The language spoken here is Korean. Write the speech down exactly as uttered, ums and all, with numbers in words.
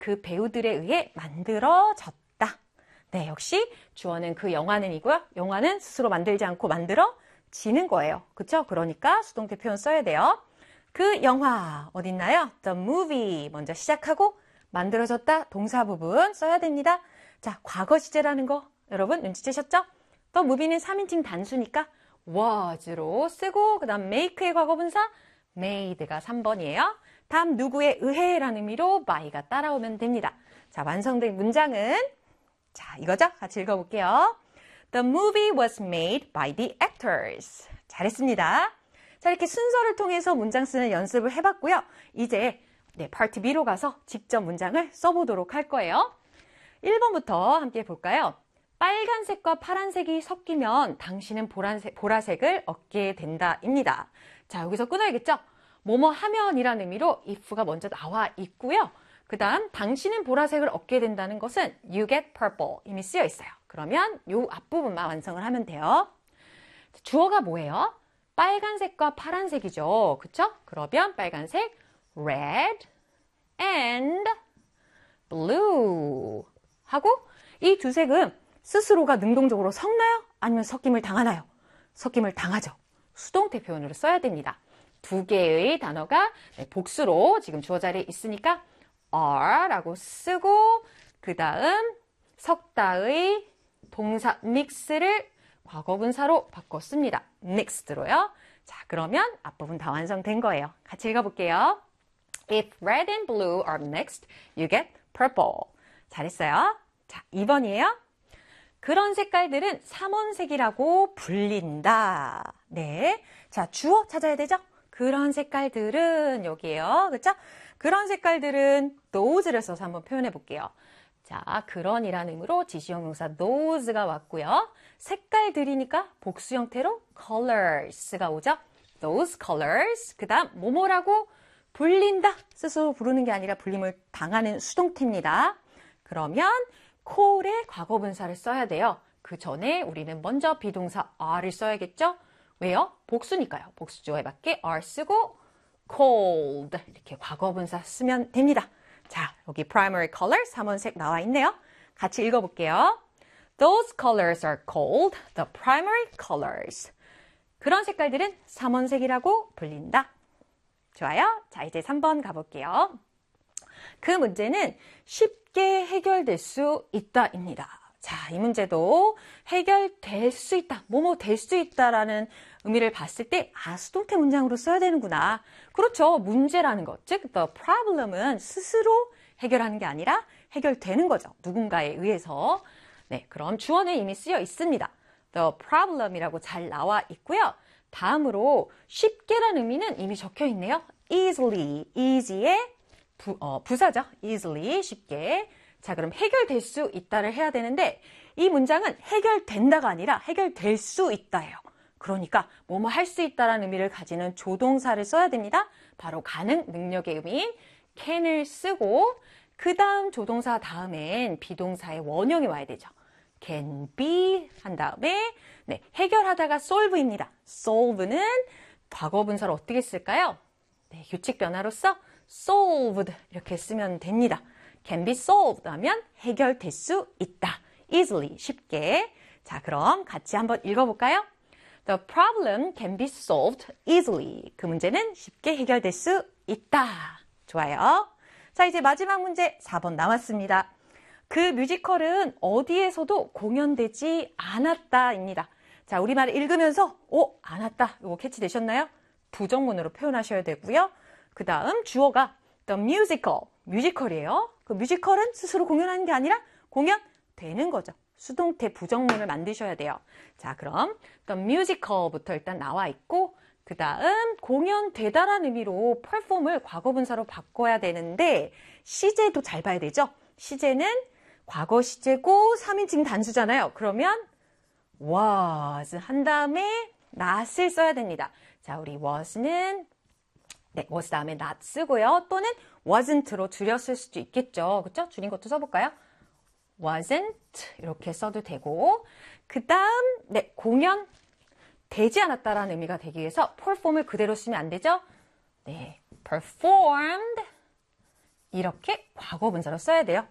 그 배우들에 의해 만들어졌다. 네, 역시 주어는 그 영화는이고요. 영화는 스스로 만들지 않고 만들어지는 거예요. 그쵸? 그러니까 수동태 표현 써야 돼요. 그 영화 어딨나요? The movie 먼저 시작하고 만들어졌다 동사 부분 써야 됩니다. 자, 과거 시제라는 거 여러분 눈치채셨죠? The movie는 삼인칭 단수니까 was로 쓰고 그 다음 make의 과거분사 made가 삼 번이에요. 다음 누구에 의해라는 의미로 by가 따라오면 됩니다. 자, 완성된 문장은 자, 이거죠? 같이 읽어볼게요. The movie was made by the actors. 잘했습니다. 자, 이렇게 순서를 통해서 문장 쓰는 연습을 해봤고요. 이제 네, 파트 B로 가서 직접 문장을 써보도록 할 거예요. 일 번부터 함께 볼까요? 빨간색과 파란색이 섞이면 당신은 보라색, 보라색을 얻게 된다입니다. 자, 여기서 끊어야겠죠? 뭐뭐 하면이라는 의미로 if가 먼저 나와 있고요. 그 다음 당신은 보라색을 얻게 된다는 것은 you get purple 이미 쓰여 있어요. 그러면 이 앞부분만 완성을 하면 돼요. 주어가 뭐예요? 빨간색과 파란색이죠. 그쵸? 그러면 빨간색 red and blue 하고 이 두 색은 스스로가 능동적으로 섞나요? 아니면 섞임을 당하나요? 섞임을 당하죠. 수동태 표현으로 써야 됩니다. 두 개의 단어가 복수로 지금 주어 자리에 있으니까 are라고 쓰고 그 다음 섞다의 동사 mix를 과거분사로 바꿨습니다. mixed로요. 자, 그러면 앞부분 다 완성된 거예요. 같이 읽어볼게요. If red and blue are mixed, you get purple. 잘했어요. 자, 이 번이에요. 그런 색깔들은 삼원색이라고 불린다. 네. 자, 주어 찾아야 되죠? 그런 색깔들은 여기에요. 그렇죠? 그런 색깔들은 those를 써서 한번 표현해 볼게요. 자, 그런이라는 의미로 지시형 명사 those가 왔고요. 색깔들이니까 복수 형태로 colors가 오죠. Those colors. 그 다음 뭐뭐라고 불린다. 스스로 부르는 게 아니라 불림을 당하는 수동태입니다. 그러면 call의 과거분사를 써야 돼요. 그 전에 우리는 먼저 비동사 are를 써야겠죠? 왜요? 복수니까요. 복수주어에 맞게 are 쓰고 cold 이렇게 과거분사 쓰면 됩니다. 자, 여기 primary color 삼원색 나와 있네요. 같이 읽어볼게요. Those colors are called the primary colors. 그런 색깔들은 삼원색이라고 불린다. 좋아요. 자, 이제 삼 번 가볼게요. 그 문제는 쉽게 해결될 수 있다입니다. 자, 이 문제도 해결될 수 있다, 뭐뭐 될 수 있다라는 의미를 봤을 때 아, 수동태 문장으로 써야 되는구나. 그렇죠. 문제라는 것, 즉 the problem은 스스로 해결하는 게 아니라 해결되는 거죠. 누군가에 의해서. 네, 그럼 주어는 이미 쓰여 있습니다. The problem이라고 잘 나와 있고요. 다음으로 쉽게라는 의미는 이미 적혀 있네요. easily, easy의 부, 어, 부사죠. easily, 쉽게. 자, 그럼 해결될 수 있다를 해야 되는데 이 문장은 해결된다가 아니라 해결될 수 있다예요. 그러니까 뭐뭐 할 수 있다라는 의미를 가지는 조동사를 써야 됩니다. 바로 가능, 능력의 의미인 can을 쓰고 그 다음 조동사 다음엔 비동사의 원형이 와야 되죠. can be 한 다음에 네, 해결하다가 solve입니다. solve는 과거분사를 어떻게 쓸까요? 네, 규칙 변화로서 solved 이렇게 쓰면 됩니다. can be solved 하면 해결될 수 있다. easily, 쉽게. 자, 그럼 같이 한번 읽어볼까요? The problem can be solved easily. 그 문제는 쉽게 해결될 수 있다. 좋아요. 자, 이제 마지막 문제 사 번 남았습니다. 그 뮤지컬은 어디에서도 공연되지 않았다입니다. 자, 우리말을 읽으면서 오, 안 왔다. 이거 캐치되셨나요? 부정문으로 표현하셔야 되고요. 그 다음 주어가 the musical, 뮤지컬이에요. 그 뮤지컬은 스스로 공연하는 게 아니라 공연되는 거죠. 수동태 부정문을 만드셔야 돼요. 자, 그럼 the musical부터 일단 나와 있고 그 다음 공연되다라는 의미로 perform을 과거분사로 바꿔야 되는데 시제도 잘 봐야 되죠. 시제는 과거 시제고 삼인칭 단수잖아요. 그러면 was 한 다음에 not을 써야 됩니다. 자, 우리 was는 네, was 다음에 not 쓰고요. 또는 wasn't로 줄였을 수도 있겠죠. 그렇죠? 줄인 것도 써볼까요? wasn't 이렇게 써도 되고 그 다음 네, 공연 되지 않았다라는 의미가 되기 위해서 perform을 그대로 쓰면 안 되죠? 네, performed 이렇게 과거 분사로 써야 돼요.